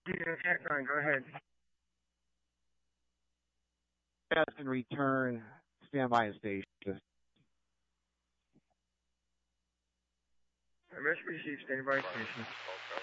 Check line, go ahead. Yes, in return, stand by and station. Message received, standing by station.